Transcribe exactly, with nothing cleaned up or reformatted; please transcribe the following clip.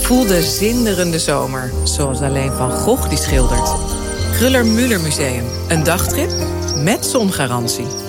Voel de zinderende zomer, zoals alleen Van Gogh die schildert. Kruller-Müller Museum, een dagtrip met zongarantie.